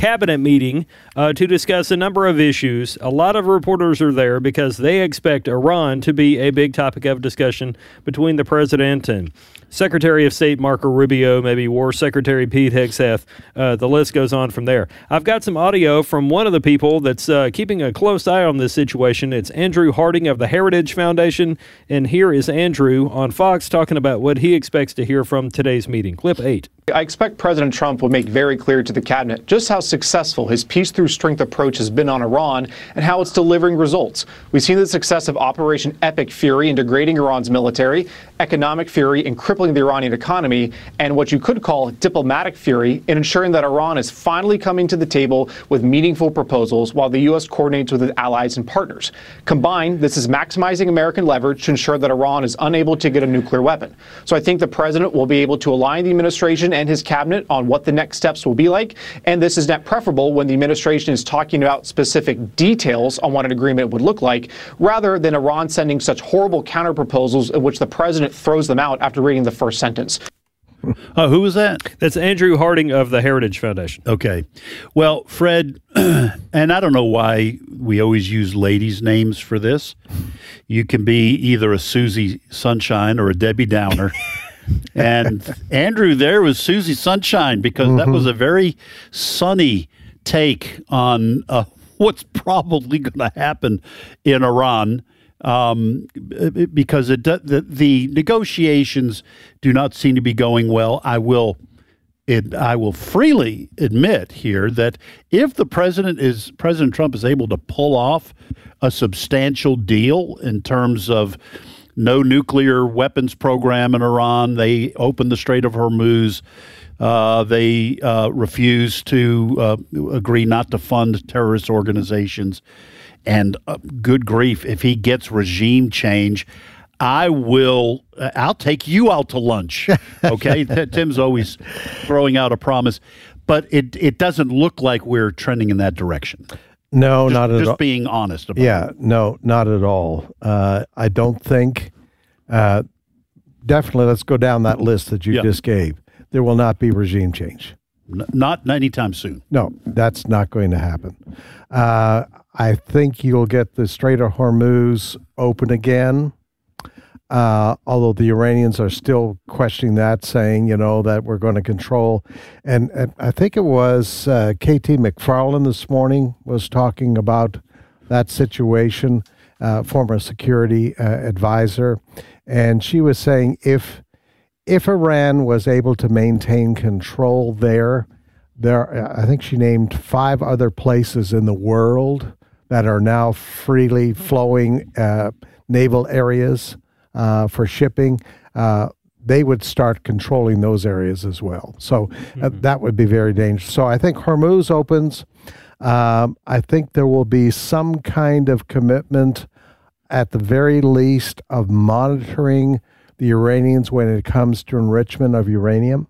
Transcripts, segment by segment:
cabinet meeting to discuss a number of issues. A lot of reporters are there because they expect Iran to be a big topic of discussion between the president and Secretary of State Marco Rubio, maybe War Secretary Pete Hegseth. The list goes on from there. I've got some audio from one of the people that's keeping a close eye on this situation. It's Andrew Harding of the Heritage Foundation, and here is Andrew on Fox talking about what he expects to hear from today's meeting. Clip 8. I expect President Trump will make very clear to the cabinet just how successful his peace through strength approach has been on Iran and how it's delivering results. We've seen the success of Operation Epic Fury in degrading Iran's military, economic fury in crippling the Iranian economy, and what you could call diplomatic fury in ensuring that Iran is finally coming to the table with meaningful proposals while the U.S. coordinates with its allies and partners. Combined, this is maximizing American leverage to ensure that Iran is unable to get a nuclear weapon. So I think the president will be able to align the administration and his cabinet on what the next steps will be like, and this is net preferable when the administration is talking about specific details on what an agreement would look like, rather than Iran sending such horrible counterproposals in which the president throws them out after reading the first sentence. Who was that? That's Andrew Harding of the Heritage Foundation. Okay. Well, Fred, and I don't know why we always use ladies' names for this. You can be either a Susie Sunshine or a Debbie Downer. And Andrew there was Susie Sunshine because that was a very sunny take on what's probably going to happen in Iran. Because the negotiations do not seem to be going well. I will freely admit here that if President Trump is able to pull off a substantial deal in terms of no nuclear weapons program in Iran, they open the Strait of Hormuz, they refuse to agree not to fund terrorist organizations. And good grief, if he gets regime change, I'll take you out to lunch. Okay. Tim's always throwing out a promise, but it doesn't look like we're trending in that direction. No, not at all. Just being honest about it. Yeah, no, not at all. I don't think, definitely let's go down that list that you just gave. There will not be regime change. Not anytime soon. No, that's not going to happen. I think you'll get the Strait of Hormuz open again, although the Iranians are still questioning that, saying, that we're going to control. And I think it was K.T. McFarland this morning was talking about that situation, former security advisor. And she was saying if Iran was able to maintain control there, I think she named 5 other places in the world that are now freely flowing naval areas for shipping. They would start controlling those areas as well. So that would be very dangerous. So I think Hormuz opens. I think there will be some kind of commitment, at the very least, of monitoring the Iranians when it comes to enrichment of uranium.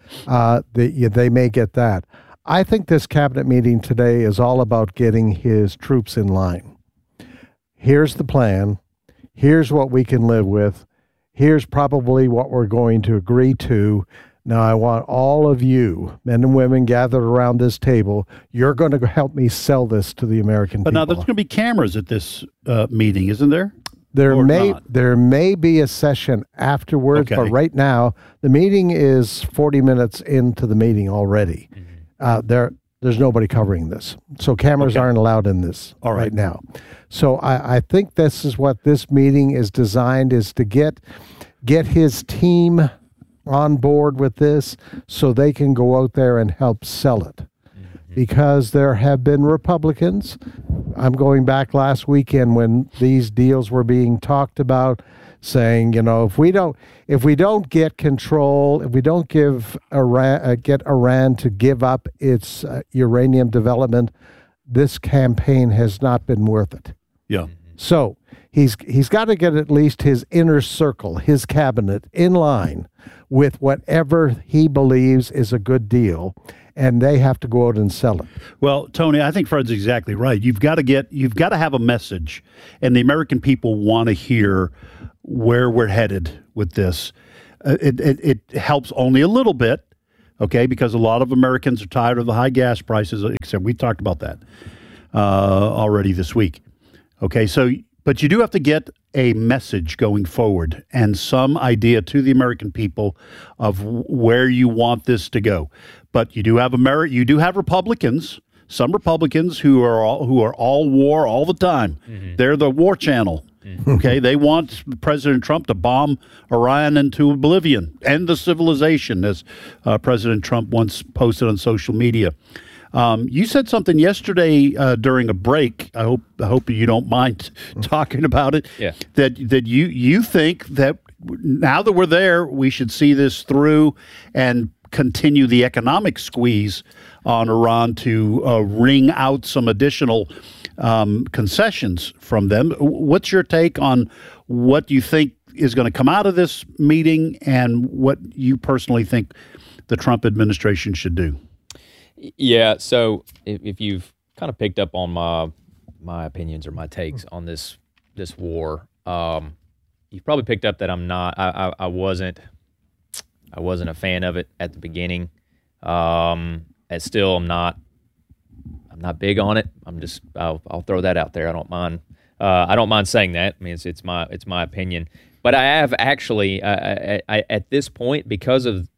They may get that. I think this cabinet meeting today is all about getting his troops in line. Here's the plan. Here's what we can live with. Here's probably what we're going to agree to. Now, I want all of you, men and women gathered around this table, you're going to help me sell this to the American people. But now there's going to be cameras at this meeting, isn't there? There may be a session afterwards, but right now, the meeting is 40 minutes into the meeting already. There's nobody covering this. So cameras aren't allowed in this right now. So I think this is what this meeting is designed, is to get his team on board with this so they can go out there and help sell it. Because there have been Republicans, I'm going back last weekend when these deals were being talked about, saying, if we don't get control, if we don't get Iran to give up its uranium development, this campaign has not been worth it. Yeah. So he's got to get at least his inner circle, his cabinet, in line with whatever he believes is a good deal, and they have to go out and sell it. Well, Tony, I think Fred's exactly right. You've got to have a message, and the American people want to hear where we're headed with this. It helps only a little bit okay, because a lot of Americans are tired of the high gas prices, except we talked about that already this week. Okay, so, but you do have to get a message going forward and some idea to the American people of where you want this to go. But you do have Republicans, some Republicans who are all war all the time. Mm-hmm. They're the war channel. Mm-hmm. Okay, they want President Trump to bomb Iran into oblivion, end the civilization, as President Trump once posted on social media. You said something yesterday during a break. I hope you don't mind talking about it. Yeah. That you think that now that we're there, we should see this through and continue the economic squeeze on Iran to wring out some additional concessions from them. What's your take on what you think is going to come out of this meeting and what you personally think the Trump administration should do? Yeah, so if you've kind of picked up on my opinions or my takes on this war, you've probably picked up that I wasn't a fan of it at the beginning. And still I'm not big on it. I'll throw that out there. I don't mind saying that. I mean, it's my opinion. But I have actually I at this point because of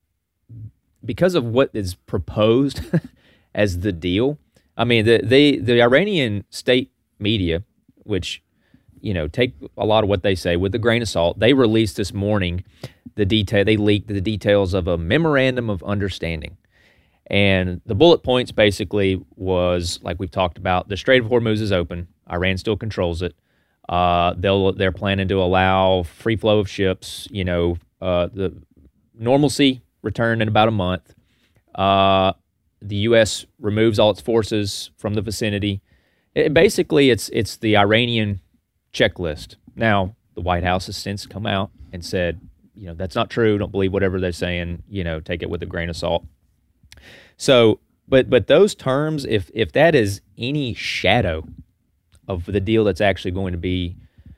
what is proposed as the deal. I mean, the Iranian state media, which, take a lot of what they say with a grain of salt, they released this morning they leaked the details of a memorandum of understanding. And the bullet points basically was, like we've talked about, the Strait of Hormuz is open. Iran still controls it. They're planning to allow free flow of ships, the normalcy return in about a month. The U.S. removes all its forces from the vicinity. Basically, it's the Iranian checklist. Now, the White House has since come out and said, that's not true. Don't believe whatever they're saying. Take it with a grain of salt. So, but those terms, if that is any shadow of the deal that's actually going to be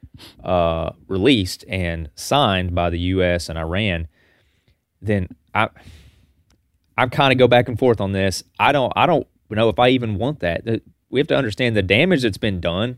released and signed by the U.S. and Iran, then I kind of go back and forth on this. I don't know if I even want that. We have to understand the damage that's been done.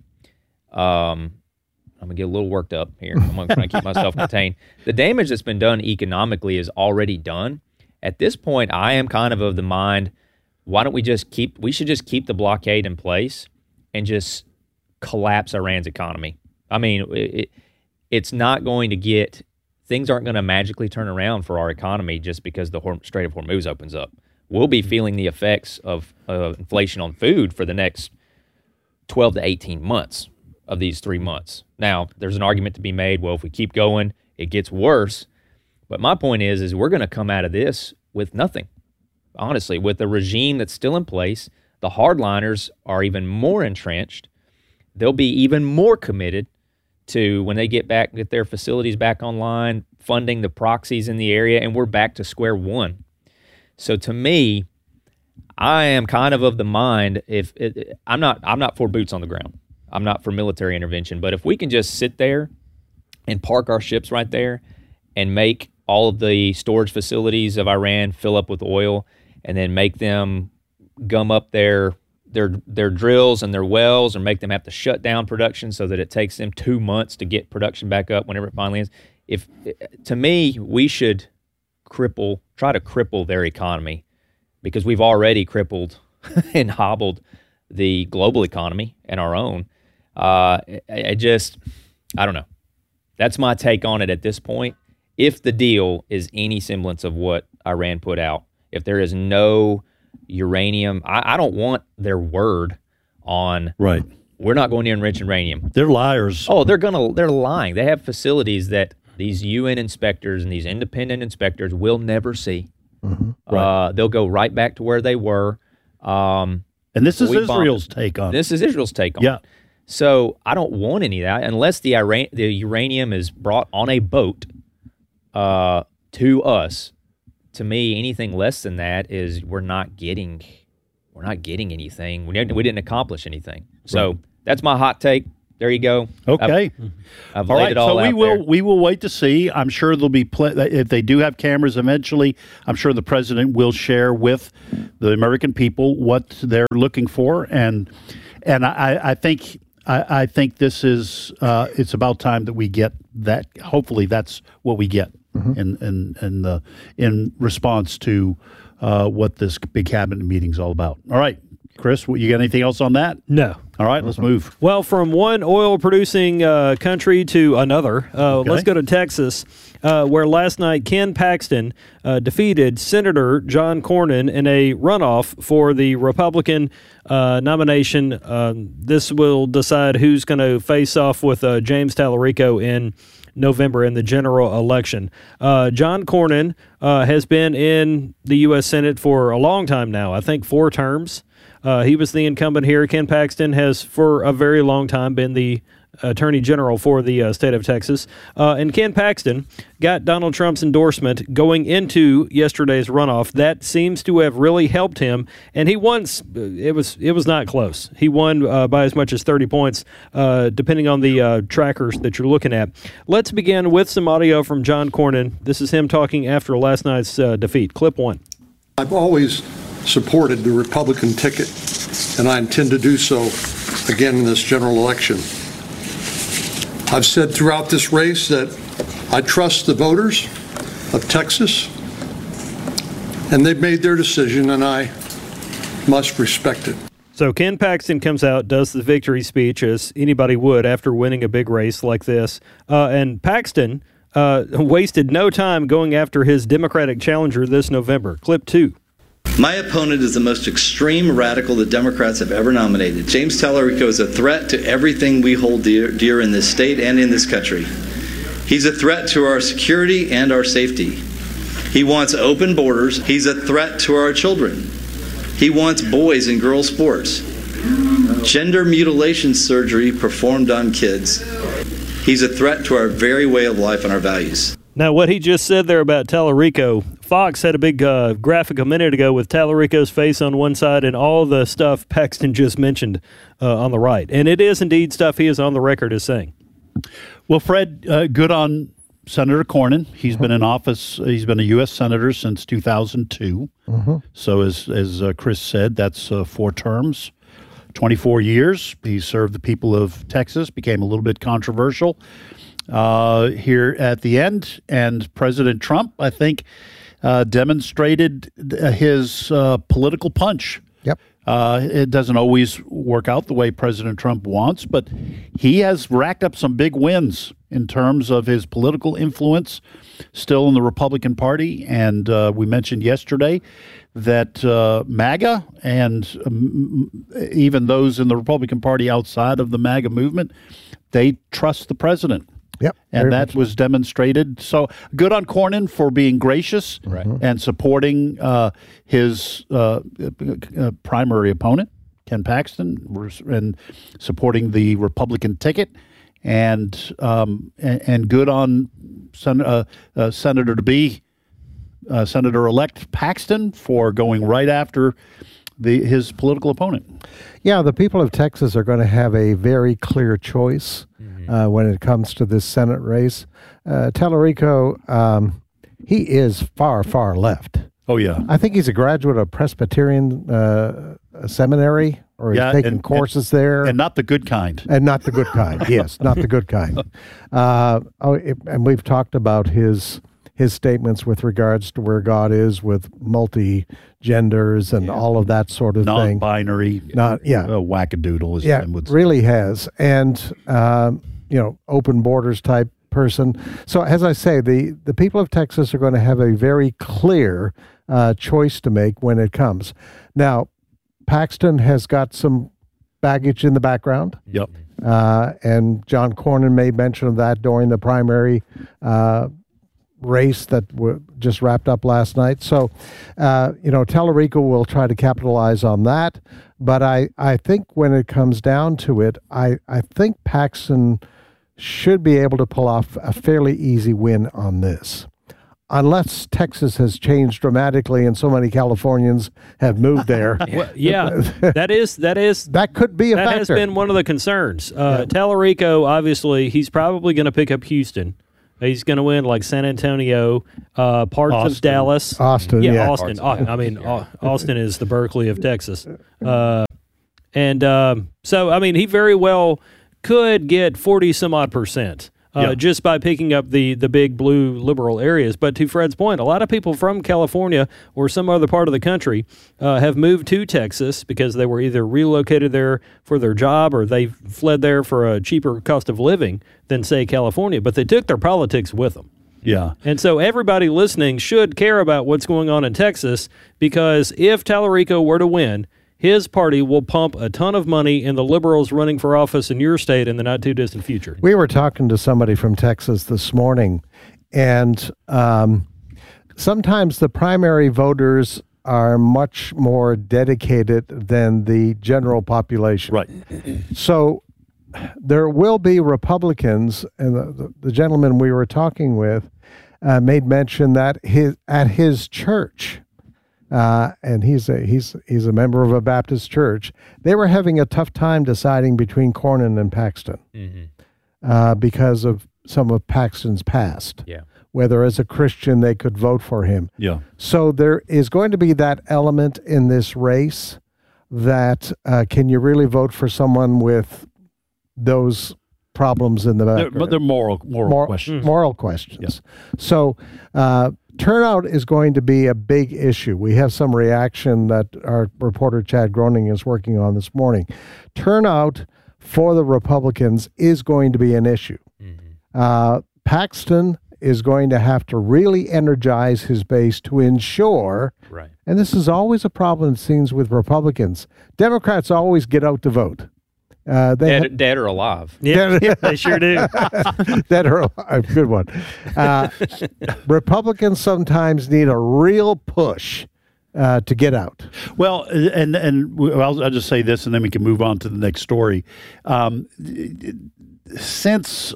I'm going to get a little worked up here. I'm going to try to keep myself contained. The damage that's been done economically is already done. At this point, I am kind of the mind, why don't we should just keep the blockade in place and just collapse Iran's economy. I mean, it's not going to things aren't going to magically turn around for our economy just because the Strait of Hormuz opens up. We'll be feeling the effects of inflation on food for the next 12 to 18 months of these 3 months. Now, there's an argument to be made, well, if we keep going, it gets worse. But my point is we're going to come out of this with nothing. Honestly, with a regime that's still in place, the hardliners are even more entrenched. They'll be even more committed to, when they get their facilities back online, funding the proxies in the area, and we're back to square one. So to me, I am kind of the mind, I'm not for boots on the ground. I'm not for military intervention, but if we can just sit there and park our ships right there and make all of the storage facilities of Iran fill up with oil, and then make them gum up their drills and their wells, or make them have to shut down production so that it takes them 2 months to get production back up whenever it finally ends. To me, we should try to cripple their economy, because we've already crippled and hobbled the global economy and our own. I don't know. That's my take on it at this point. If the deal is any semblance of what Iran put out, if there is no uranium, I don't want their word on, right, we're not going to enrich uranium. They're liars. Oh, they're lying. They have facilities that these UN inspectors and these independent inspectors will never see. Mm-hmm. Right. They'll go right back to where they were. And this is Israel's take on it. This is Israel's take on it. So I don't want any of that unless the uranium is brought on a boat to us. To me, anything less than that is we're not getting anything. We didn't accomplish anything. So That's my hot take. there you go. Okay. I've All laid right, it all so out there. we will wait to see. I'm sure there'll be if they do have cameras eventually. I'm sure the president will share with the American people what they're looking for, and I think this is it's about time that we get that. Hopefully, that's what we get in response to what this big cabinet meeting is all about. All right, Chris, you got anything else on that? No. All right, let's move. Well, from one oil-producing country to another, let's go to Texas, where last night Ken Paxton defeated Senator John Cornyn in a runoff for the Republican nomination. This will decide who's going to face off with James Tallarico in November in the general election. John Cornyn has been in the U.S. Senate for a long time now, I think 4 terms. He was the incumbent here. Ken Paxton has, for a very long time, been the Attorney General for the state of Texas. And Ken Paxton got Donald Trump's endorsement going into yesterday's runoff. That seems to have really helped him. And he won. It was not close. He won by as much as 30 points, depending on the trackers that you're looking at. Let's begin with some audio from John Cornyn. This is him talking after last night's defeat. Clip 1. I've always supported the Republican ticket, and I intend to do so again in this general election. I've said throughout this race that I trust the voters of Texas, and they've made their decision, and I must respect it. So Ken Paxton comes out, does the victory speech as anybody would after winning a big race like this, and Paxton wasted no time going after his Democratic challenger this November. Clip 2. My opponent is the most extreme radical the Democrats have ever nominated. James Tallarico is a threat to everything we hold dear in this state and in this country. He's a threat to our security and our safety. He wants open borders. He's a threat to our children. He wants boys and girls sports. Gender mutilation surgery performed on kids. He's a threat to our very way of life and our values. Now, what he just said there about Tallarico, Fox had a big graphic a minute ago with Tallarico's face on one side and all the stuff Paxton just mentioned on the right. And it is indeed stuff he is on the record as saying. Well, Fred, good on Senator Cornyn. He's been in office. He's been a U.S. Senator since 2002. So as Chris said, that's 4 terms, 24 years. He served the people of Texas, became a little bit controversial here at the end. And President Trump, I think, demonstrated his political punch. Yep. It doesn't always work out the way President Trump wants, but he has racked up some big wins in terms of his political influence still in the Republican Party. And we mentioned yesterday that MAGA and even those in the Republican Party outside of the MAGA movement, they trust the president. Yep. And that was demonstrated. So good on Cornyn for being gracious and supporting his primary opponent, Ken Paxton, and supporting the Republican ticket. And good on Senator-to-be, Senator-elect Paxton for going right after his political opponent. Yeah, the people of Texas are going to have a very clear choice when it comes to this Senate race. Tallarico, he is far, far left. Oh, yeah. I think he's a graduate of Presbyterian seminary, or he's taking courses there. And not the good kind. And not the good kind, yes, not the good kind. And we've talked about his statements with regards to where God is with multi-genders and all of that sort of thing. Non-binary, wackadoodle. Yeah, really has. And, open borders type person. So as I say, the people of Texas are going to have a very clear choice to make when it comes. Now, Paxton has got some baggage in the background. Yep. And John Cornyn made mention of that during the primary race that just wrapped up last night. So, Tallarico will try to capitalize on that. But I think when it comes down to it, I think Paxton should be able to pull off a fairly easy win on this. unless Texas has changed dramatically and so many Californians have moved there. Well, yeah, that Could be a that factor. has been one of the concerns. Tallarico, obviously, he's probably going to pick up Houston. He's going to win like San Antonio, parts of Dallas. Austin, yeah. Austin. Austin is the Berkeley of Texas. So, I mean, he very well could get 40 some odd percent. Just by picking up the big blue liberal areas. But to Fred's point, a lot of people from California or some other part of the country have moved to Texas because they were either relocated there for their job or they fled there for a cheaper cost of living than, say, California. But they took their politics with them. Yeah. And so everybody listening should care about what's going on in Texas, because if Tallarico were to win, his party will pump a ton of money in the liberals running for office in your state in the not-too-distant future. We were talking to somebody from Texas this morning, and sometimes the primary voters are much more dedicated than the general population. Right. So there will be Republicans, and the gentleman we were talking with made mention that at his church, and he's a member of a Baptist church, they were having a tough time deciding between Cornyn and Paxton because of some of Paxton's past. Yeah. Whether as a Christian they could vote for him. Yeah. So there is going to be that element in this race that can you really vote for someone with those problems in the background? But they're moral questions. Moral questions. So turnout is going to be a big issue. We have some reaction that our reporter Chad Groening is working on this morning. Turnout for the Republicans is going to be an issue. Paxton is going to have to really energize his base to ensure, and this is always a problem it seems with Republicans. Democrats always get out to vote. Dead or alive. Yeah, they sure do. Dead or alive. Good one. Republicans sometimes need a real push to get out. Well, and I'll just say this, and then we can move on to the next story. Since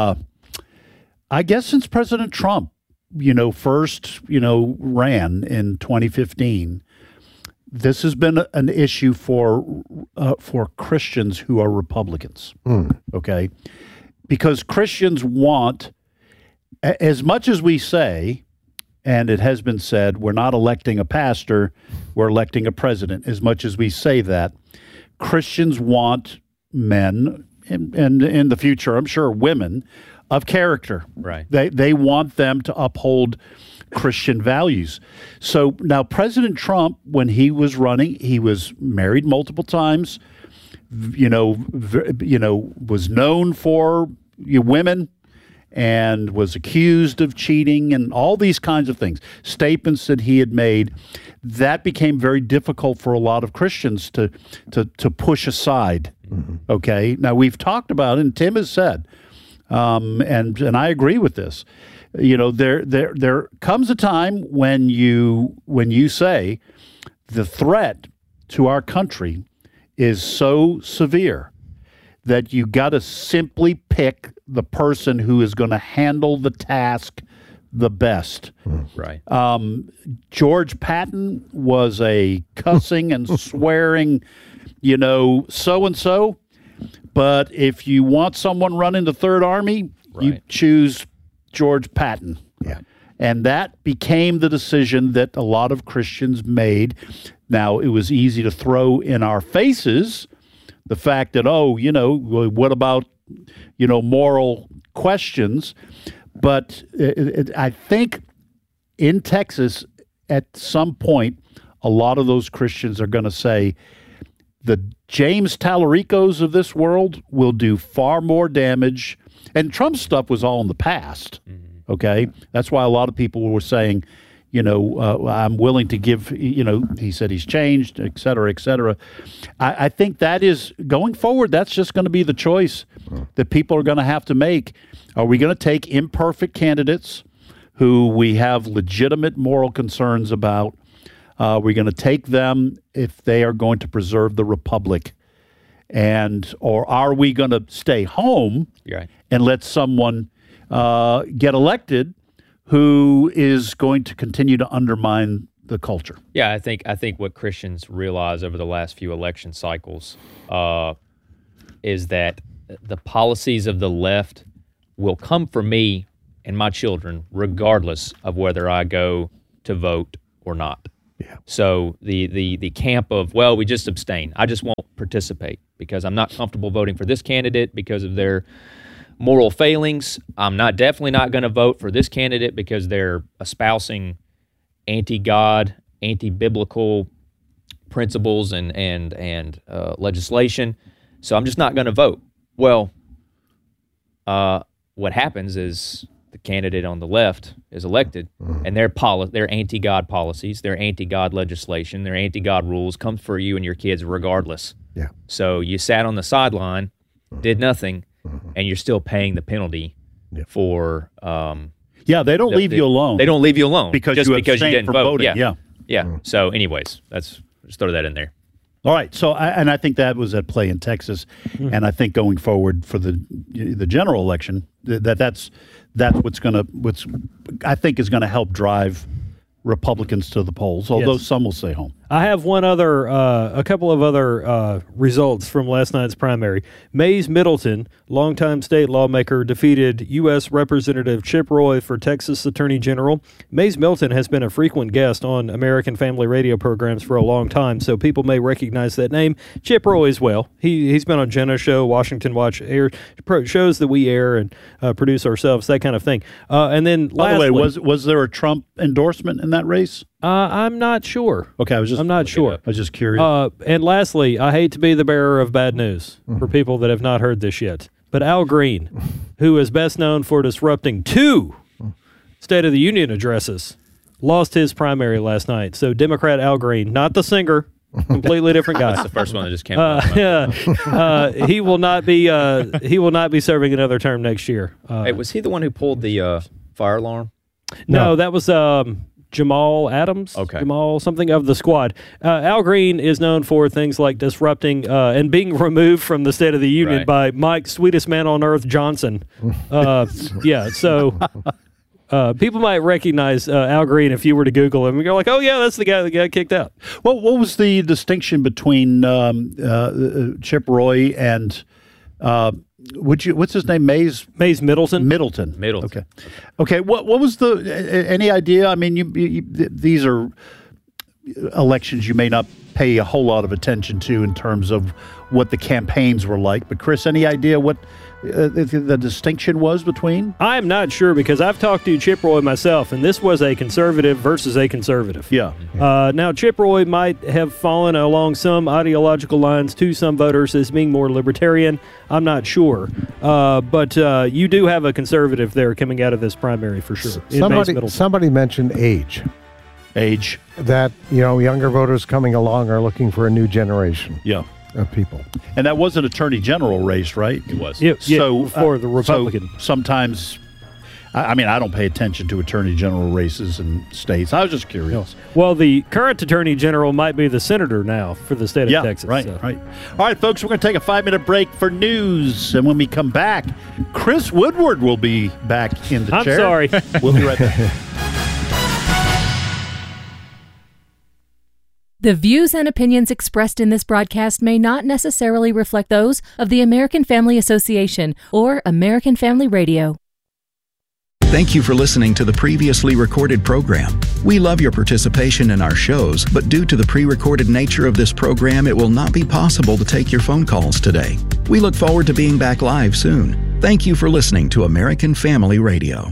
President Trump, first, ran in 2015, this has been an issue for Christians who are Republicans. Okay, because Christians want, as much as we say, and it has been said, we're not electing a pastor, we're electing a president. As much as we say that, Christians want men, and in the future, I'm sure women, of character. Right. They want them to uphold Christian values. So now President Trump, when he was running, he was married multiple times, was known for women, and was accused of cheating and all these kinds of things, statements that he had made. That became very difficult for a lot of Christians to push aside. Okay. Now we've talked about it, and Tim has said, and I agree with this. There comes a time when you say the threat to our country is so severe that you got to simply pick the person who is going to handle the task the best. Right. George Patton was a cussing and swearing, so-and-so. But if you want someone running the Third Army, you choose George Patton. Yeah. And that became the decision that a lot of Christians made. Now, it was easy to throw in our faces the fact that, what about, moral questions? But I think in Texas, at some point, a lot of those Christians are going to say, the James Tallaricos of this world will do far more damage. And Trump's stuff was all in the past, okay? That's why a lot of people were saying, I'm willing to give, he said he's changed, et cetera, et cetera. I think that is, going forward, that's just going to be the choice that people are going to have to make. Are we going to take imperfect candidates who we have legitimate moral concerns about? We're going to take them if they are going to preserve the republic, or are we going to stay home and let someone get elected who is going to continue to undermine the culture. Yeah, I think what Christians realize over the last few election cycles is that the policies of the left will come for me and my children regardless of whether I go to vote or not. Yeah. So the camp of, well, we just abstain. I just won't participate because I'm not comfortable voting for this candidate because of their moral failings. I'm definitely not going to vote for this candidate because they're espousing anti-God, anti-biblical principles and legislation. So I'm just not going to vote. Well, what happens is the candidate on the left is elected, and their anti-God policies, their anti-God legislation, their anti-God rules come for you and your kids regardless. Yeah. So you sat on the sideline, did nothing, and you're still paying the penalty for. They don't leave you alone. They don't leave you alone because just you because you didn't for vote. voting. Yeah. So, anyways, just throw that in there. All right. So, I think that was at play in Texas, and I think going forward for the general election, that's what's I think is going to help drive Republicans to the polls. Although some will stay home. I have a couple of other results from last night's primary. Mays Middleton, longtime state lawmaker, defeated U.S. Representative Chip Roy for Texas Attorney General. Mays Middleton has been a frequent guest on American Family Radio programs for a long time, so people may recognize that name. Chip Roy as well. He's been on Jenna's show, Washington Watch, shows that we air and produce ourselves, that kind of thing. And then lastly, by the way, was there a Trump endorsement in that race? I'm not sure. Okay, I'm not sure. I was just curious. And lastly, I hate to be the bearer of bad news for people that have not heard this yet, but Al Green, who is best known for disrupting 2 State of the Union addresses, lost his primary last night. So Democrat Al Green, not the singer, completely different guy. That's the first one that just came out. He will not be serving another term next year. Hey, was he the one who pulled the fire alarm? No, that was Jamal Adams, Jamal something of the squad. Al Green is known for things like disrupting and being removed from the State of the Union by Mike, sweetest man on earth, Johnson. So people might recognize Al Green if you were to Google him. You're like, oh, yeah, that's the guy that got kicked out. Well, what was the distinction between Chip Roy and what's his name? Mays Middleton. Okay. What was any idea? I mean, these are elections you may not pay a whole lot of attention to in terms of what the campaigns were like. But Chris, any idea what the distinction was between? I'm not sure because I've talked to Chip Roy myself, and this was a conservative versus a conservative. Yeah. Now, Chip Roy might have fallen along some ideological lines to some voters as being more libertarian. I'm not sure. But you do have a conservative there coming out of this primary for sure. Somebody mentioned age. That, younger voters coming along are looking for a new generation. Yeah. Of people. And that was an attorney general race, right? It was. For the Republican. So sometimes, I don't pay attention to attorney general races in states. I was just curious. Well, the current attorney general might be the senator now for the state of Texas. Right. All right, folks, we're going to take a 5-minute break for news. And when we come back, Chris Woodward will be back in the chair. I'm sorry. We'll be right back. The views and opinions expressed in this broadcast may not necessarily reflect those of the American Family Association or American Family Radio. Thank you for listening to the previously recorded program. We love your participation in our shows, but due to the pre-recorded nature of this program, it will not be possible to take your phone calls today. We look forward to being back live soon. Thank you for listening to American Family Radio.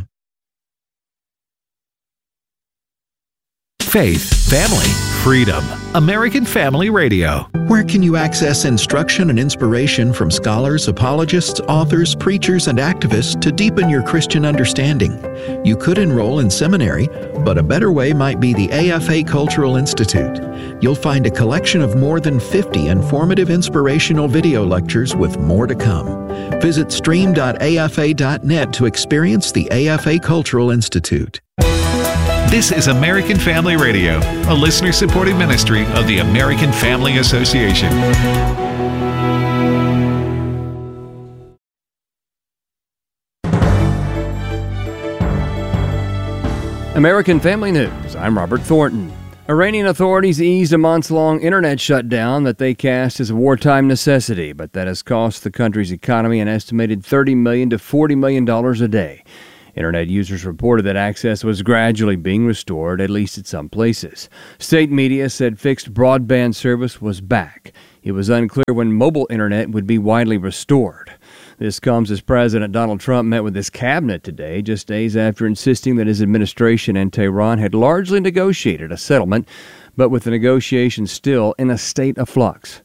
Faith, family, freedom. American Family Radio. Where can you access instruction and inspiration from scholars, apologists, authors, preachers, and activists to deepen your Christian understanding? You could enroll in seminary, but a better way might be the AFA Cultural Institute. You'll find a collection of more than 50 informative inspirational video lectures with more to come. Visit stream.afa.net to experience the AFA Cultural Institute. This is American Family Radio, a listener-supported ministry of the American Family Association. American Family News, I'm Robert Thornton. Iranian authorities eased a months-long internet shutdown that they cast as a wartime necessity, but that has cost the country's economy an estimated $30 million to $40 million a day. Internet users reported that access was gradually being restored, at least at some places. State media said fixed broadband service was back. It was unclear when mobile internet would be widely restored. This comes as President Donald Trump met with his cabinet today, just days after insisting that his administration and Tehran had largely negotiated a settlement, but with the negotiations still in a state of flux.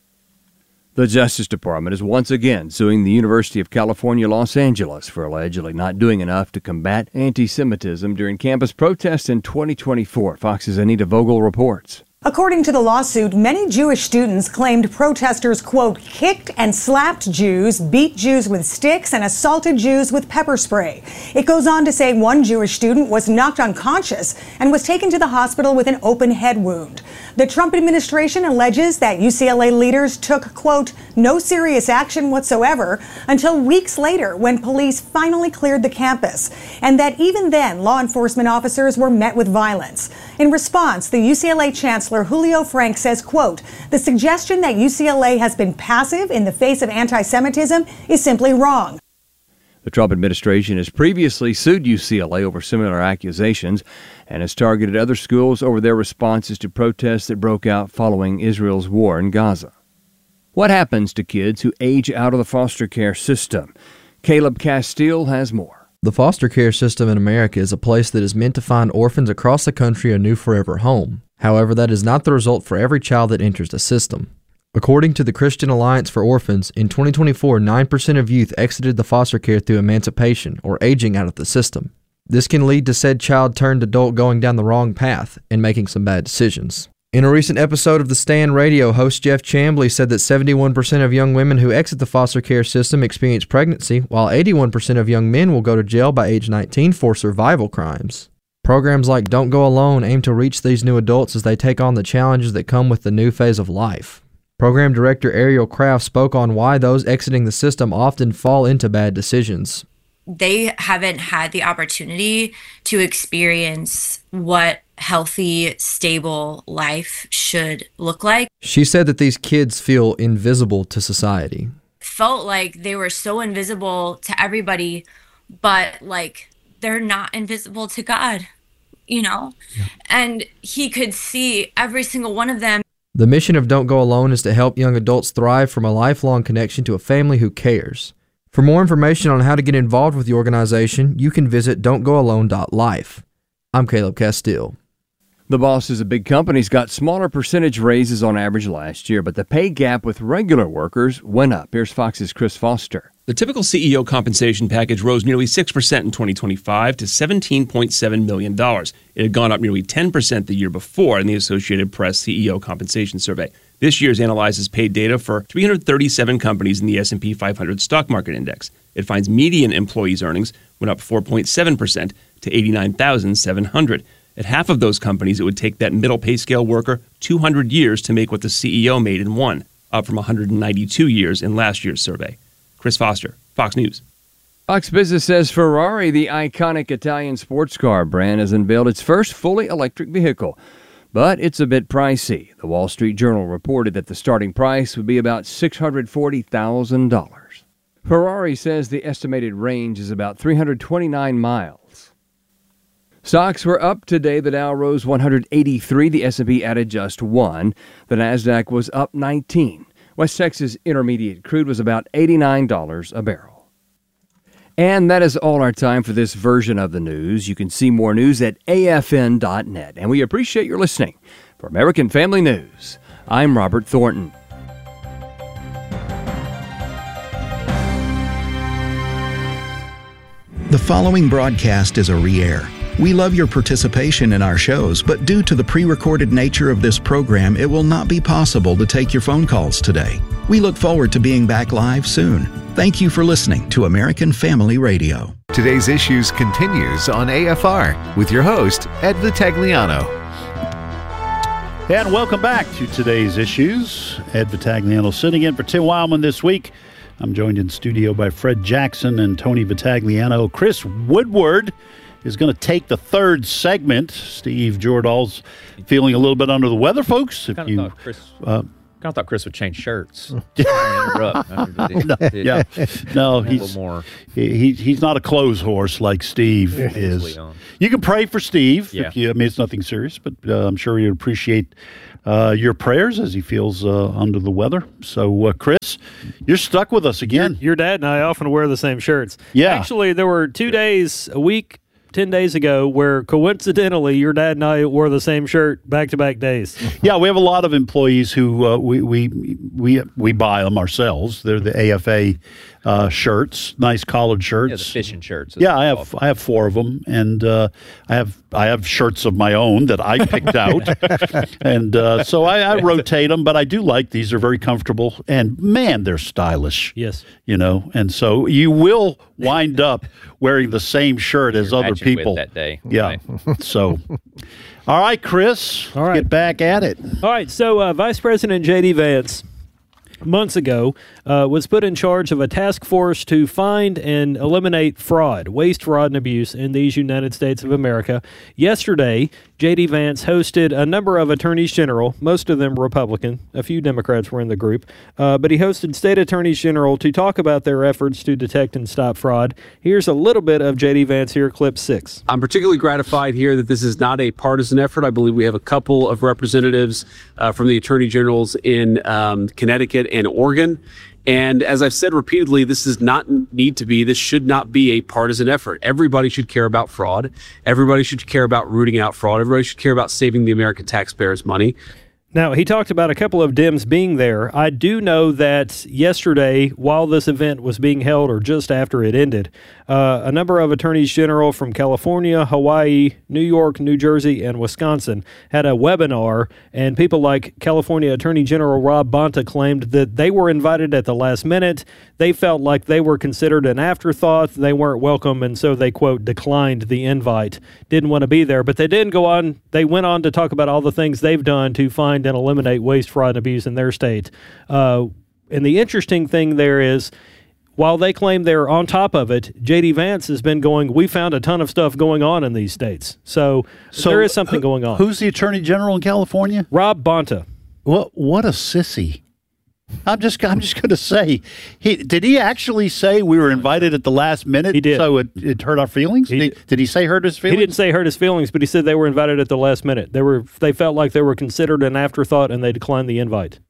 The Justice Department is once again suing the University of California, Los Angeles for allegedly not doing enough to combat anti-Semitism during campus protests in 2024. Fox's Anita Vogel reports. According to the lawsuit, many Jewish students claimed protesters, quote, kicked and slapped Jews, beat Jews with sticks, and assaulted Jews with pepper spray. It goes on to say one Jewish student was knocked unconscious and was taken to the hospital with an open head wound. The Trump administration alleges that UCLA leaders took, quote, no serious action whatsoever until weeks later when police finally cleared the campus, and that even then law enforcement officers were met with violence. In response, the UCLA Chancellor Julio Frank says, quote, the suggestion that UCLA has been passive in the face of anti-Semitism is simply wrong. The Trump administration has previously sued UCLA over similar accusations and has targeted other schools over their responses to protests that broke out following Israel's war in Gaza. What happens to kids who age out of the foster care system? Caleb Castile has more. The foster care system in America is a place that is meant to find orphans across the country a new forever home. However, that is not the result for every child that enters the system. According to the Christian Alliance for Orphans, in 2024, 9% of youth exited the foster care through emancipation or aging out of the system. This can lead to said child turned adult going down the wrong path and making some bad decisions. In a recent episode of The Stand Radio, host Jeff Chambly said that 71% of young women who exit the foster care system experience pregnancy, while 81% of young men will go to jail by age 19 for survival crimes. Programs like Don't Go Alone aim to reach these new adults as they take on the challenges that come with the new phase of life. Program Director Ariel Kraft spoke on why those exiting the system often fall into bad decisions. They haven't had the opportunity to experience what healthy, stable life should look like. She said that these kids feel invisible to society. Felt like they were so invisible to everybody, but like they're not invisible to God, you know? Yeah. And he could see every single one of them. The mission of Don't Go Alone is to help young adults thrive from a lifelong connection to a family who cares. For more information on how to get involved with the organization, you can visit don'tgoalone.life. I'm Caleb Castile. The bosses of big companies got smaller percentage raises on average last year, but the pay gap with regular workers went up. Here's Fox's Chris Foster. The typical CEO compensation package rose nearly 6% in 2025 to $17.7 million. It had gone up nearly 10% the year before in the Associated Press CEO compensation survey. This year's analyzes paid data for 337 companies in the S&P 500 stock market index. It finds median employees' earnings went up 4.7% to $89,700. At half of those companies, it would take that middle pay scale worker 200 years to make what the CEO made in one, up from 192 years in last year's survey. Chris Foster, Fox News. Fox Business says Ferrari, the iconic Italian sports car brand, has unveiled its first fully electric vehicle. But it's a bit pricey. The Wall Street Journal reported that the starting price would be about $640,000. Ferrari says the estimated range is about 329 miles. Stocks were up today. The Dow rose 183. The S&P added just 1. The Nasdaq was up 19. West Texas Intermediate crude was about $89 a barrel. And that is all our time for this version of the news. You can see more news at afn.net. And we appreciate your listening. For American Family News, I'm Robert Thornton. The following broadcast is a re-air. We love your participation in our shows, but due to the pre-recorded nature of this program, it will not be possible to take your phone calls today. We look forward to being back live soon. Thank you for listening to American Family Radio. Today's Issues continues on AFR with your host, Ed Vitagliano. And welcome back to Today's Issues. Ed Vitagliano sitting in for Tim Wildman this week. I'm joined in studio by Fred Jackson and Tony Vitagliano. Chris Woodward is going to take the third segment. Steve Jordahl's feeling a little bit under the weather, folks. If Kind you, of thought Chris would change shirts. No, he's more. He's not a clothes horse like Steve is. You can pray for Steve. Yeah. It's nothing serious, but I'm sure he'd appreciate your prayers as he feels under the weather. So, Chris, you're stuck with us again. Your dad and I often wear the same shirts. Yeah. Actually, there were 2 days a week, 10 days ago, where coincidentally your dad and I wore the same shirt back-to-back days. Yeah, we have a lot of employees who we buy them ourselves. They're the AFA shirts, nice collared shirts. Yeah, the fishing shirts. Yeah, I have 4 of them, and I have shirts of my own that I picked out, and so I rotate them. But I do like these; they're very comfortable, and man, they're stylish. Yes, and so you will wind up wearing the same shirt as other people that day. Yeah, so. All right, Chris. All right, get back at it. All right, so Vice President J.D. Vance, months ago, was put in charge of a task force to find and eliminate fraud, waste, fraud, and abuse in these United States of America. Yesterday, J.D. Vance hosted a number of attorneys general, most of them Republican. A few Democrats were in the group. But he hosted state attorneys general to talk about their efforts to detect and stop fraud. Here's a little bit of J.D. Vance here, clip 6. I'm particularly gratified here that this is not a partisan effort. I believe we have a couple of representatives from the attorney generals in Connecticut and Oregon. And as I've said repeatedly, this should not be a partisan effort. Everybody should care about fraud. Everybody should care about rooting out fraud. Everybody should care about saving the American taxpayers' money. Now, he talked about a couple of Dems being there. I do know that yesterday, while this event was being held, or just after it ended, a number of attorneys general from California, Hawaii, New York, New Jersey, and Wisconsin had a webinar, and people like California Attorney General Rob Bonta claimed that they were invited at the last minute. They felt like they were considered an afterthought. They weren't welcome, and so they, quote, declined the invite. Didn't want to be there, but they didn't go on. They went on to talk about all the things they've done to find and eliminate waste, fraud, and abuse in their state. And the interesting thing there is, while they claim they're on top of it, J.D. Vance has been going, we found a ton of stuff going on in these states. So there is something going on. Who's the Attorney General in California? Rob Bonta. What a sissy. I'm just going to say, did he actually say we were invited at the last minute? He did. So it hurt our feelings? Did he say hurt his feelings? He didn't say hurt his feelings, but he said they were invited at the last minute. They felt like they were considered an afterthought, and they declined the invite.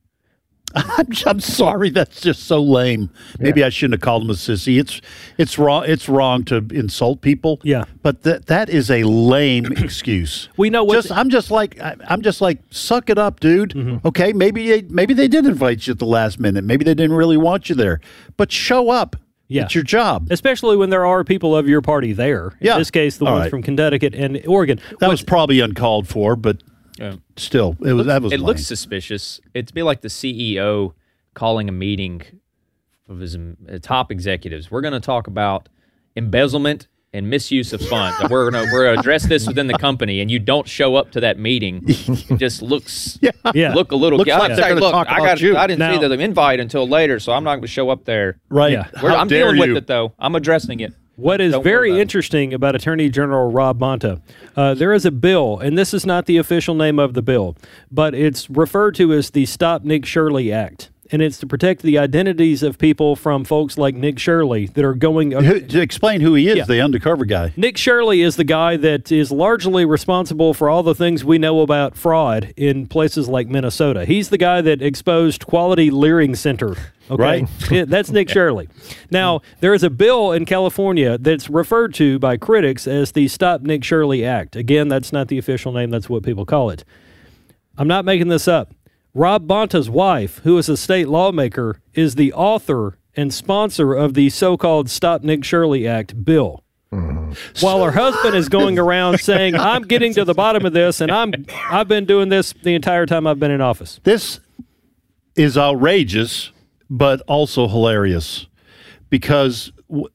I'm sorry, that's just so lame. Maybe I shouldn't have called him a sissy. It's wrong. It's wrong to insult people. Yeah, but that is a lame excuse. We know what. I'm just like, suck it up, dude. Mm-hmm. Okay, maybe they did invite you at the last minute. Maybe they didn't really want you there, but show up. Yeah. It's your job. Especially when there are people of your party there. In this case, the ones from Connecticut and Oregon. That was probably uncalled for, but. Still, it looks suspicious. It'd be like the CEO calling a meeting of his top executives. We're going to talk about embezzlement and misuse of funds. We're going to address this within the company, and you don't show up to that meeting. It just looks look a little. Looks like they're going to talk about you. I didn't see the invite until later, so I'm not going to show up there. Right? Yeah. I'm dealing with it though. I'm addressing it. What is very interesting about Attorney General Rob Bonta, there is a bill, and this is not the official name of the bill, but it's referred to as the Stop Nick Shirley Act. And it's to protect the identities of people from folks like Nick Shirley that are going... To explain who he is, the undercover guy. Nick Shirley is the guy that is largely responsible for all the things we know about fraud in places like Minnesota. He's the guy that exposed Quality Leering Center. Okay? Right. That's Nick Shirley. Now, there is a bill in California that's referred to by critics as the Stop Nick Shirley Act. Again, that's not the official name. That's what people call it. I'm not making this up. Rob Bonta's wife, who is a state lawmaker, is the author and sponsor of the so-called Stop Nick Shirley Act bill. Mm-hmm. While her husband is going around saying, I'm getting to the bottom of this, and I've been doing this the entire time I've been in office. This is outrageous, but also hilarious, because what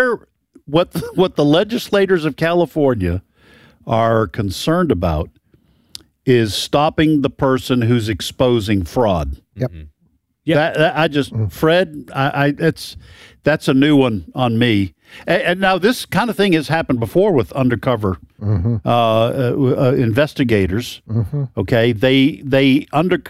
the legislators of California are concerned about is stopping the person who's exposing fraud. Yep. Yeah. Fred, that's a new one on me. And now this kind of thing has happened before with undercover investigators. Mm-hmm. Okay, they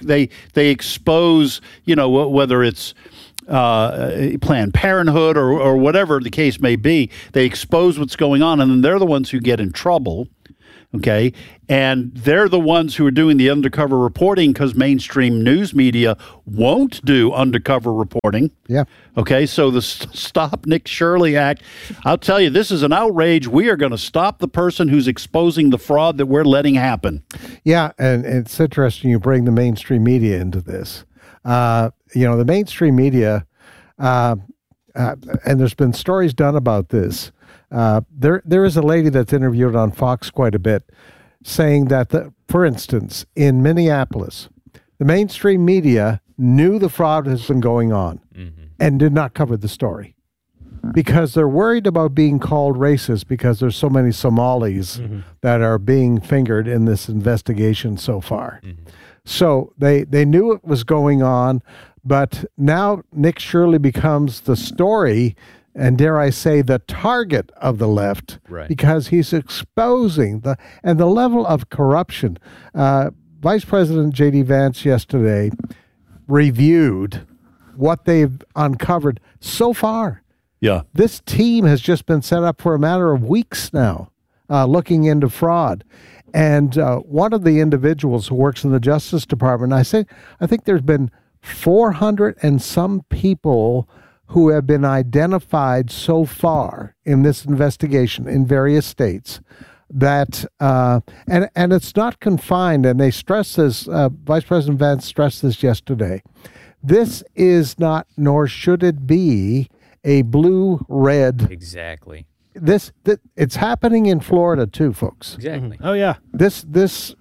expose, whether it's Planned Parenthood or whatever the case may be. They expose what's going on, and then they're the ones who get in trouble. Okay, and they're the ones who are doing the undercover reporting because mainstream news media won't do undercover reporting. Yeah. Okay, so the Stop Nick Shirley Act, I'll tell you, this is an outrage. We are going to stop the person who's exposing the fraud that we're letting happen. Yeah, and it's interesting you bring the mainstream media into this. The mainstream media, and there's been stories done about this. There is a lady that's interviewed on Fox quite a bit saying that, for instance, in Minneapolis, the mainstream media knew the fraud has been going on and did not cover the story because they're worried about being called racist because there's so many Somalis that are being fingered in this investigation so far. So they knew it was going on, but now Nick Shirley becomes the story and, dare I say, the target of the left, because he's exposing the level of corruption. Vice President J.D. Vance yesterday reviewed what they've uncovered so far. Yeah. This team has just been set up for a matter of weeks now, looking into fraud. And one of the individuals who works in the Justice Department, I think there's been 400 and some people who have been identified so far in this investigation in various states that, and it's not confined, and they stress this, Vice President Vance stressed this yesterday, this is not, nor should it be, a blue-red. Exactly. It's happening in Florida too, folks. Exactly. Oh, yeah. The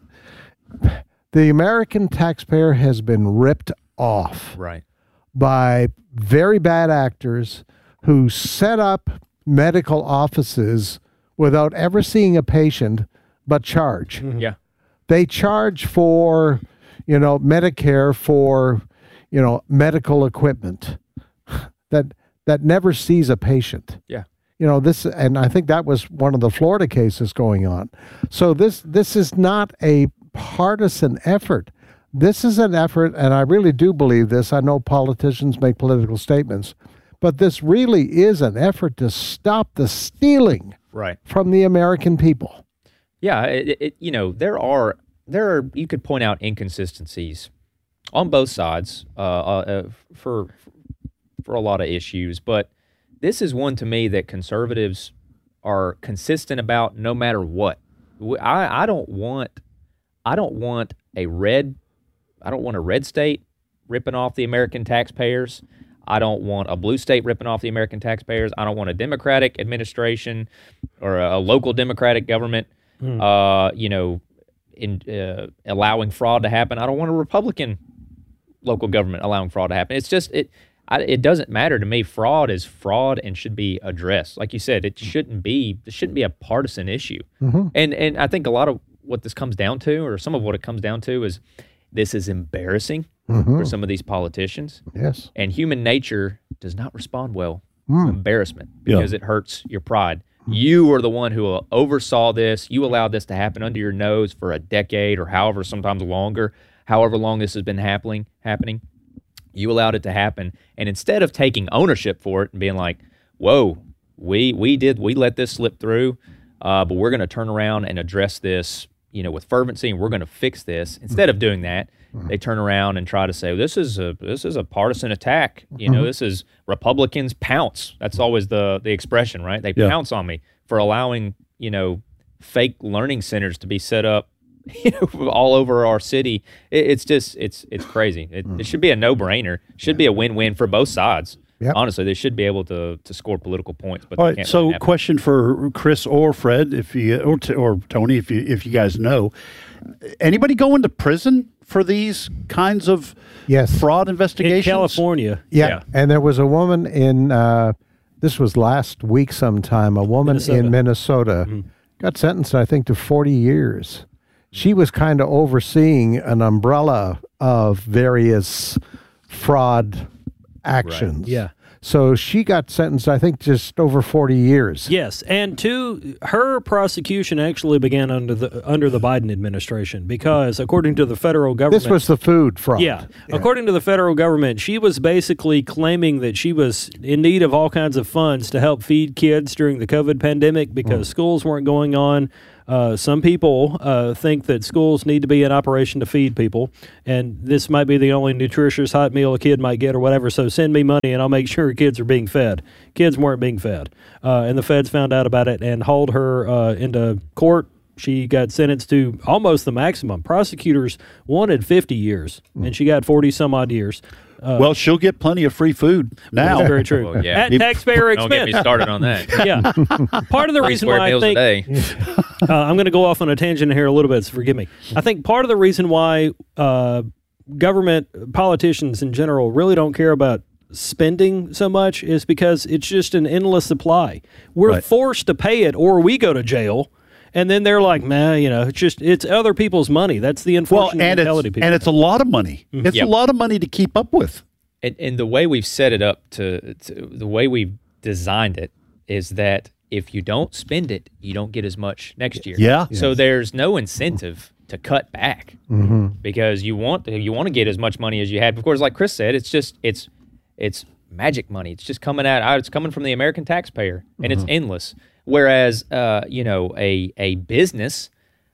American taxpayer has been ripped off. Right. By very bad actors who set up medical offices without ever seeing a patient but charge. Yeah. They charge for, Medicare for, medical equipment that never sees a patient. Yeah. And I think that was one of the Florida cases going on. So this is not a partisan effort. This is an effort, and I really do believe this. I know politicians make political statements, but this really is an effort to stop the stealing from the American people. Yeah, there are you could point out inconsistencies on both sides for a lot of issues, but this is one to me that conservatives are consistent about no matter what. I don't want a red state ripping off the American taxpayers. I don't want a blue state ripping off the American taxpayers. I don't want a Democratic administration or a local Democratic government, allowing fraud to happen. I don't want a Republican local government allowing fraud to happen. It's just it doesn't matter to me. Fraud is fraud and should be addressed. Like you said, this shouldn't be a partisan issue. And I think a lot of what this comes down to, or some of what it comes down to, is this is embarrassing for some of these politicians. Yes. And human nature does not respond well to embarrassment because it hurts your pride. You are the one who oversaw this. You allowed this to happen under your nose for a decade or however, sometimes longer, however long this has been happening. You allowed it to happen. And instead of taking ownership for it and being like, whoa, we let this slip through, but we're going to turn around and address this, with fervency, and we're going to fix this. Instead of doing that, they turn around and try to say, this is a partisan attack. This is Republicans pounce. That's always the expression, right? They pounce on me for allowing, fake learning centers to be set up, all over our city. It's crazy. It should be a no-brainer. It should be a win-win for both sides. Yep. Honestly, they should be able to score political points. But all right. So, question for Chris or Fred, or Tony, if you guys know, anybody going to prison for these kinds of fraud investigations? In California, yeah. And there was a woman in this was last week sometime. A woman in Minnesota got sentenced, I think, to 40 years. She was kind of overseeing an umbrella of various fraud actions. Right. Yeah. So she got sentenced, I think, just over 40 years. Yes, and her prosecution actually began under the Biden administration because, according to the federal government, this was the food fraud. Yeah, according to the federal government, she was basically claiming that she was in need of all kinds of funds to help feed kids during the COVID pandemic because schools weren't going on. Some people think that schools need to be in operation to feed people, and this might be the only nutritious hot meal a kid might get or whatever, so send me money and I'll make sure kids are being fed. Kids weren't being fed, and the feds found out about it and hauled her into court. She got sentenced to almost the maximum. Prosecutors wanted 50 years, and she got 40-some-odd years. Well, she'll get plenty of free food now. That's very true. Well, yeah. At taxpayer expense. Don't get me started on that. Yeah. Part of the reason why I think I'm going to go off on a tangent here a little bit, so forgive me. I think part of the reason why government politicians in general really don't care about spending so much is because it's just an endless supply. We're forced to pay it or we go to jail. And then they're like, man, it's other people's money. That's the unfortunate mentality. And it's a lot of money. Mm-hmm. It's a lot of money to keep up with. And the way we've set it up to the way we've designed it is that if you don't spend it, you don't get as much next year. Yeah. So there's no incentive to cut back because you want to get as much money as you had. Of course, like Chris said, it's magic money. It's just coming out. It's coming from the American taxpayer, and it's endless. Whereas, a business,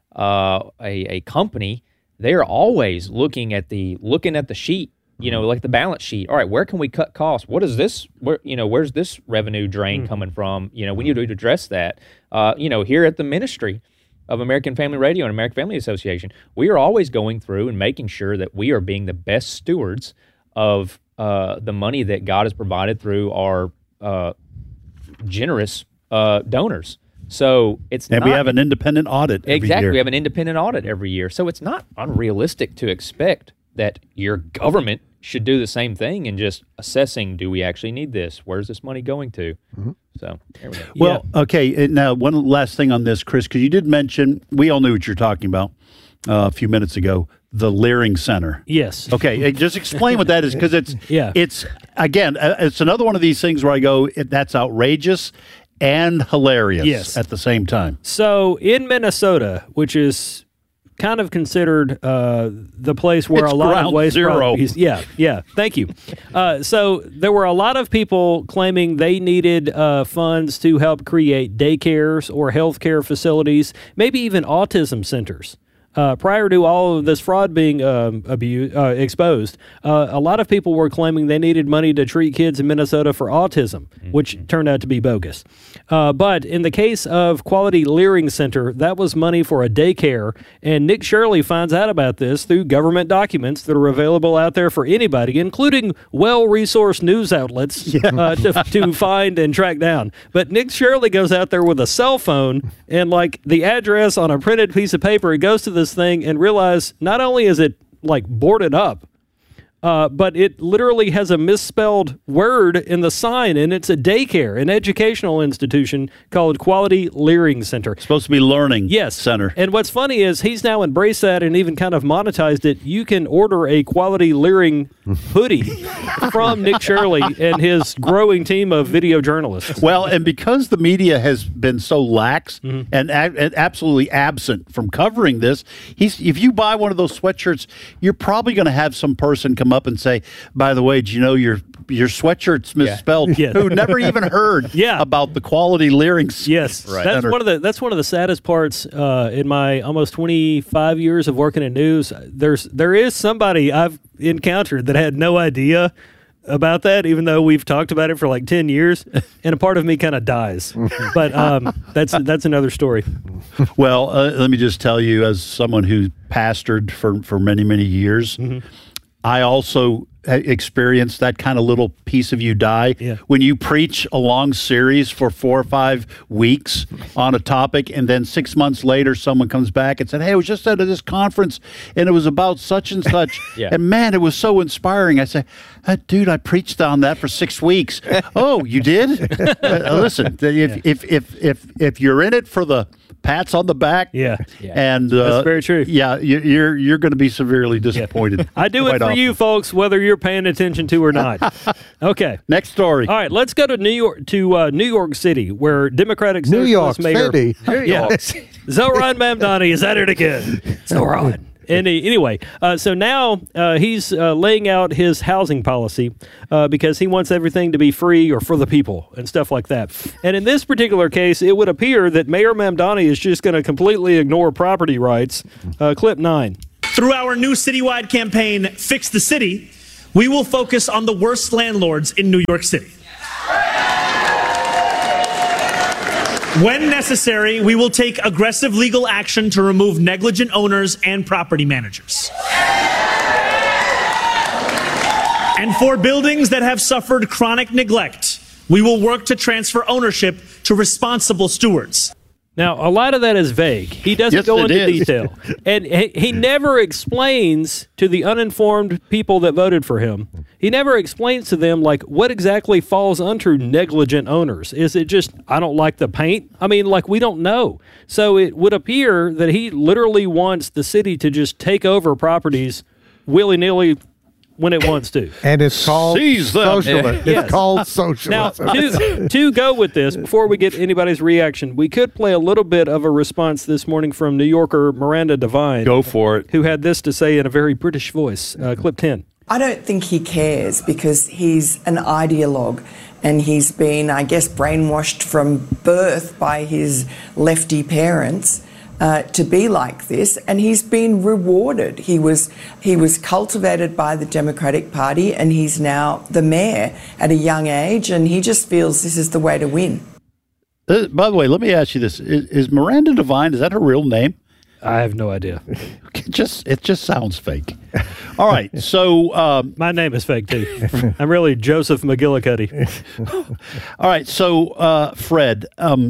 a company, they're always looking at the sheet, like the balance sheet. All right, where can we cut costs? What is this? Where's this revenue drain coming from? We need to address that. Here at the Ministry of American Family Radio and American Family Association, we are always going through and making sure that we are being the best stewards of the money that God has provided through our generous donors. So we have an independent audit every year. We have an independent audit every year. So it's not unrealistic to expect that your government should do the same thing and just assessing, do we actually need this? Where's this money going to? So there we go. Well, okay. Now, one last thing on this, Chris, because you did mention, we all knew what you're talking about a few minutes ago, the Leering Center. Yes. Okay, just explain what that is, because it's again, it's another one of these things where I go, that's outrageous and hilarious at the same time. So in Minnesota, which is kind of considered the place where it's a lot ground of waste zero. Properties, thank you. So there were a lot of people claiming they needed funds to help create daycares or healthcare facilities, maybe even autism centers. Prior to all of this fraud being exposed, a lot of people were claiming they needed money to treat kids in Minnesota for autism, which turned out to be bogus. But in the case of Quality Leering Center, that was money for a daycare, and Nick Shirley finds out about this through government documents that are available out there for anybody, including well-resourced news outlets to find and track down. But Nick Shirley goes out there with a cell phone and the address on a printed piece of paper. It goes to this thing and realize not only is it boarded up, but it literally has a misspelled word in the sign, and it's a daycare, an educational institution called Quality Leering Center. It's supposed to be learning center. And what's funny is he's now embraced that and even kind of monetized it. You can order a Quality Leering hoodie from Nick Shirley and his growing team of video journalists. Well, and because the media has been so lax and absolutely absent from covering this, if you buy one of those sweatshirts, you're probably going to have some person come up and say, by the way, do you know your sweatshirt's misspelled? Who never even heard about the Quality Leering Center. That's one of the saddest parts in my almost 25 years of working in news. There is somebody I've encountered that had no idea about that, even though we've talked about it for 10 years, and a part of me kind of dies. But that's another story. Well, let me just tell you, as someone who pastored for many, many years, I also experienced that kind of little piece of you die. When you preach a long series for 4 or 5 weeks on a topic, and then 6 months later someone comes back and said, hey, I was just at this conference and it was about such and such. And man, it was so inspiring. I said, dude, I preached on that for 6 weeks. Oh, you did? Listen, if you're in it for the pats on the back. Yeah. And that's very true. Yeah, you're going to be severely disappointed. I do it for you folks, whether you're paying attention to or not. Okay. Next story. All right, let's go to New York City, where Democratic New York Socialist Mayor City. Zohran Mamdani is at it again. Zohran. Anyway, so now he's laying out his housing policy because he wants everything to be free or for the people and stuff like that. And in this particular case, it would appear that Mayor Mamdani is just going to completely ignore property rights. Clip 9. Through our new citywide campaign, Fix the City, we will focus on the worst landlords in New York City. When necessary, we will take aggressive legal action to remove negligent owners and property managers. And for buildings that have suffered chronic neglect, we will work to transfer ownership to responsible stewards. Now, a lot of that is vague. He doesn't go into detail. And he never explains to the uninformed people that voted for him, he never explains to them, like, what exactly falls under negligent owners. Is it just, I don't like the paint? I mean, like, we don't know. So it would appear that he literally wants the city to just take over properties willy-nilly when it wants to. And it's called socialism. Yes. It's called socialism. Now, to go with this, before we get anybody's reaction, we could play a little bit of a response this morning from New Yorker Miranda Devine. Go for it. Who had this to say in a very British voice. Clip 10. I don't think he cares because he's an ideologue and he's been, I guess, brainwashed from birth by his lefty parents to be like this, and he's been rewarded. He was cultivated by the Democratic Party, and he's now the mayor at a young age, and he just feels this is the way to win. By the way, let me ask you this: is Miranda Devine? Is that her real name? I have no idea. It just sounds fake. All right, so my name is fake too. I'm really Joseph McGillicuddy. All right, so Fred,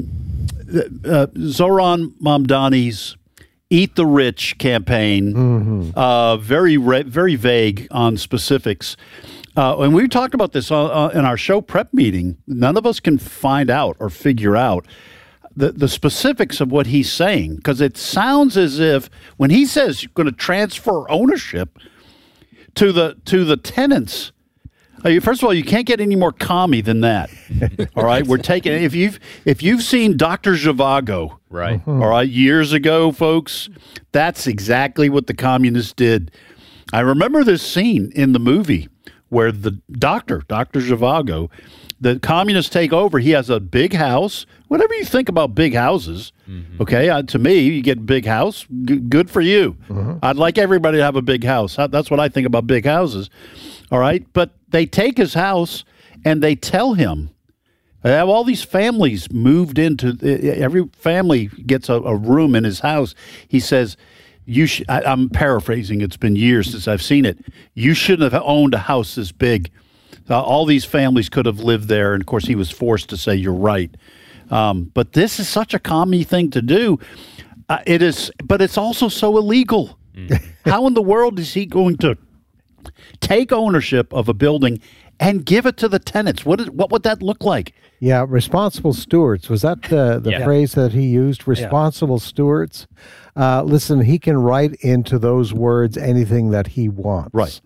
Zohran Mamdani's "Eat the Rich" campaign, very vague on specifics. And we talked about this in our show prep meeting. None of us can find out or figure out the specifics of what he's saying, because it sounds as if when he says you're going to transfer ownership to the tenants. First of all, you can't get any more commie than that. All right, we're taking if you've seen Dr. Zhivago, right? All right, years ago, folks, that's exactly what the communists did. I remember this scene in the movie where the Dr. Zhivago, the communists take over. He has a big house. Whatever you think about big houses, okay, to me, you get a big house, good for you. I'd like everybody to have a big house. That's what I think about big houses. All right, but they take his house and they tell him, they have all these families moved into, every family gets a room in his house. He says, I'm paraphrasing, it's been years since I've seen it. You shouldn't have owned a house this big. All these families could have lived there, and of course he was forced to say, you're right. But this is such a commie thing to do. It is, but it's also so illegal. How in the world is he going to take ownership of a building and give it to the tenants? What would that look like? Yeah, responsible stewards. Was that the phrase that he used? Responsible stewards? Listen, he can write into those words anything that he wants. Right.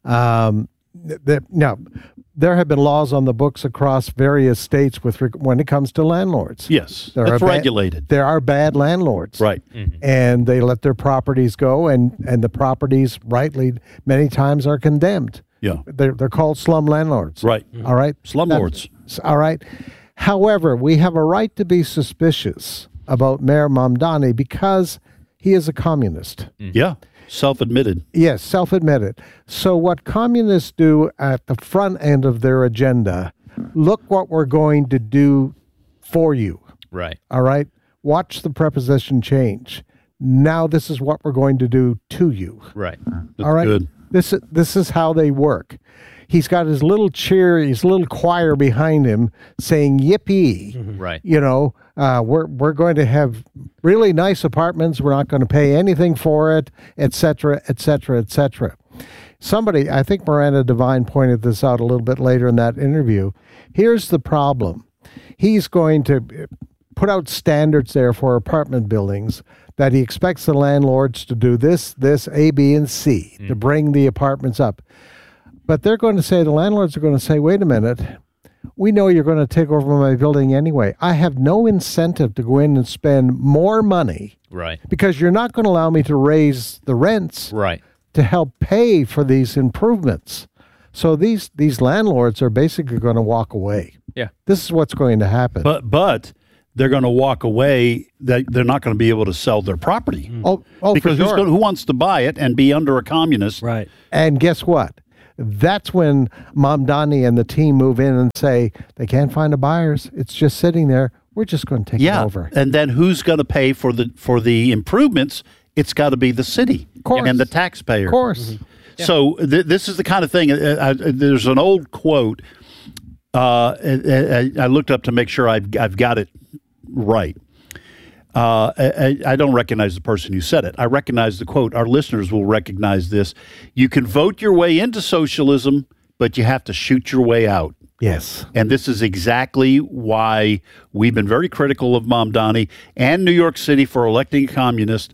Now, there have been laws on the books across various states when it comes to landlords. Yes, that's regulated. There are bad landlords. Right. And they let their properties go, and the properties, rightly, many times are condemned. Yeah. They're called slum landlords. Right. All right? Slumlords. All right. However, we have a right to be suspicious about Mayor Mamdani because he is a communist. Yeah. Self-admitted. Yes, self-admitted. So what communists do at the front end of their agenda, look what we're going to do for you. Right. All right? Watch the preposition change. Now this is what we're going to do to you. Right. That's all right? Good. This is how they work. He's got his little cheer, his little choir behind him saying, yippee. Right. You know, we're going to have really nice apartments. We're not going to pay anything for it, et cetera, et cetera, et cetera. Somebody, I think Miranda Devine pointed this out a little bit later in that interview. Here's the problem. He's going to, put out standards there for apartment buildings that he expects the landlords to do this, A, B, and C to bring the apartments up. But they're going to say, the landlords are going to say, wait a minute, we know you're going to take over my building anyway. I have no incentive to go in and spend more money. Right. Because you're not going to allow me to raise the rents. Right. To help pay for these improvements. So these landlords are basically going to walk away. Yeah. This is what's going to happen. But they're going to walk away. That they're not going to be able to sell their property. Oh, because for sure. who wants to buy it and be under a communist? Right. And guess what? That's when Mamdani and the team move in and say they can't find the buyers. It's just sitting there. We're just going to take it over. And then who's going to pay for the improvements? It's got to be the city and the taxpayer. Of course. Yeah. So this is the kind of thing. There's an old quote. I looked up to make sure I've got it right. I don't recognize the person who said it. I recognize the quote. Our listeners will recognize this. You can vote your way into socialism, but you have to shoot your way out. Yes. And this is exactly why we've been very critical of Mamdani and New York City for electing a communist.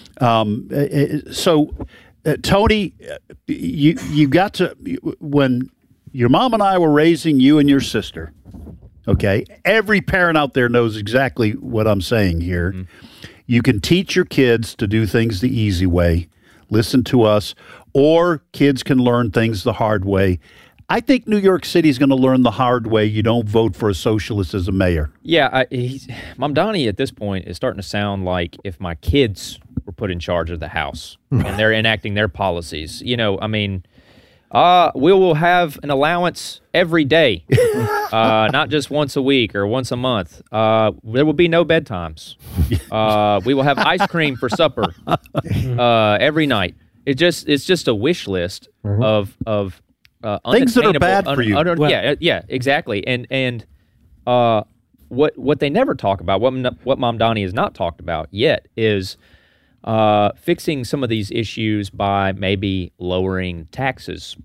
Tony, you got to, when your mom and I were raising you and your sister, okay, every parent out there knows exactly what I'm saying here. Mm-hmm. You can teach your kids to do things the easy way, listen to us, or kids can learn things the hard way. I think New York City is going to learn the hard way. You don't vote for a socialist as a mayor. Yeah, Mamdani at this point is starting to sound like if my kids were put in charge of the house and they're enacting their policies. You know, I mean, we will have an allowance every day, not just once a week or once a month. There will be no bedtimes. We will have ice cream for supper every night. It's just a wish list of things that are bad for you. Yeah, exactly. And what they never talk about, what Mamdani has not talked about yet, is fixing some of these issues by maybe lowering taxes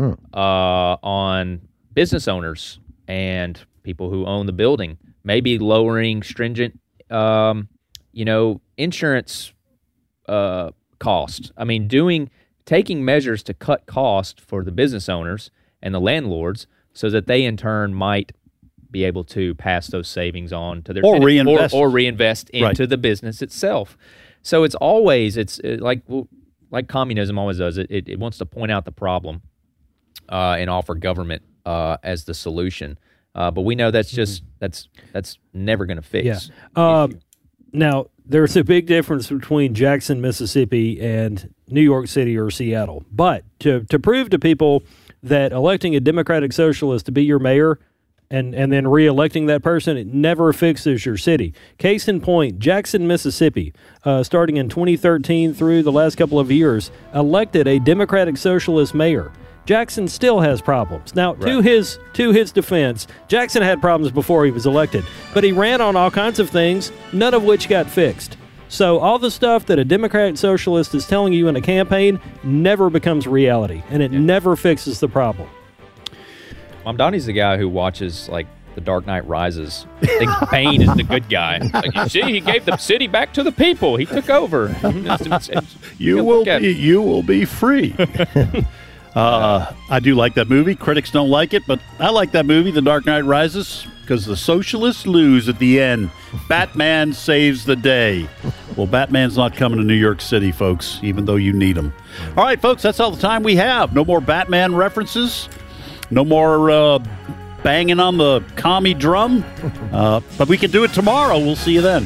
on business owners and people who own the building. Maybe lowering stringent, insurance cost. I mean, taking measures to cut cost for the business owners and the landlords so that they in turn might be able to pass those savings on to their or reinvest into the business itself. So it's always like communism always does. It wants to point out the problem and offer government as the solution. But we know that's just that's never going to fix. Yeah. Now there's a big difference between Jackson, Mississippi, and New York City or Seattle. But to prove to people that electing a Democratic Socialist to be your mayor and then re-electing that person, it never fixes your city. Case in point, Jackson, Mississippi, starting in 2013 through the last couple of years, elected a Democratic Socialist mayor. Jackson still has problems. Now, to his defense, Jackson had problems before he was elected, but he ran on all kinds of things, none of which got fixed. So all the stuff that a Democratic Socialist is telling you in a campaign never becomes reality, and it never fixes the problem. Mamdani's the guy who watches, like, The Dark Knight Rises. Thinks Bane is the good guy. Like, you see, he gave the city back to the people. He took over. You will be free. I do like that movie. Critics don't like it, but I like that movie, The Dark Knight Rises, because the socialists lose at the end. Batman saves the day. Well, Batman's not coming to New York City, folks, even though you need him. All right, folks, that's all the time we have. No more Batman references. No more banging on the commie drum. But we can do it tomorrow. We'll see you then.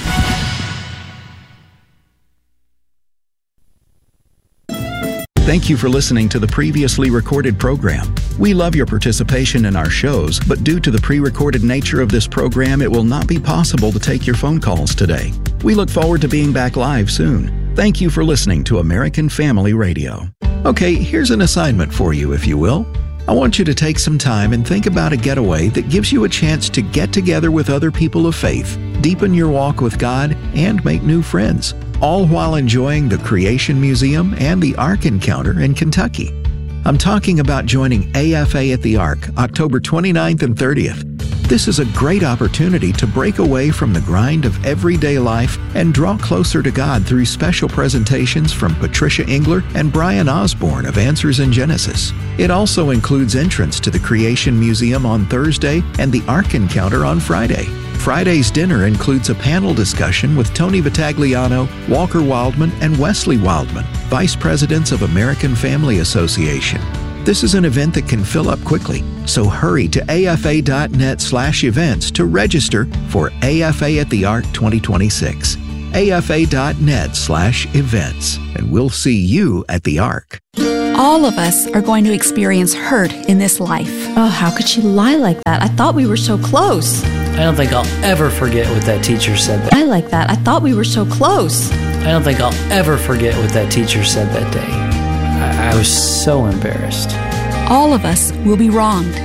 Thank you for listening to the previously recorded program. We love your participation in our shows, but due to the pre-recorded nature of this program, it will not be possible to take your phone calls today. We look forward to being back live soon. Thank you for listening to American Family Radio. Okay, here's an assignment for you, if you will. I want you to take some time and think about a getaway that gives you a chance to get together with other people of faith, deepen your walk with God, and make new friends, all while enjoying the Creation Museum and the Ark Encounter in Kentucky. I'm talking about joining AFA at the Ark October 29th and 30th. This is a great opportunity to break away from the grind of everyday life and draw closer to God through special presentations from Patricia Engler and Brian Osborne of Answers in Genesis. It also includes entrance to the Creation Museum on Thursday and the Ark Encounter on Friday. Friday's dinner includes a panel discussion with Tony Vitagliano, Walker Wildman, and Wesley Wildman, Vice Presidents of American Family Association. This is an event that can fill up quickly, so hurry to afa.net/events to register for AFA at the Ark 2026. afa.net/events, and we'll see you at the Ark. All of us are going to experience hurt in this life. Oh, how could she lie like that? I thought we were so close. I don't think I'll ever forget what that teacher said. I like that. I thought we were so close. I don't think I'll ever forget what that teacher said that day. I was so embarrassed. All of us will be wronged.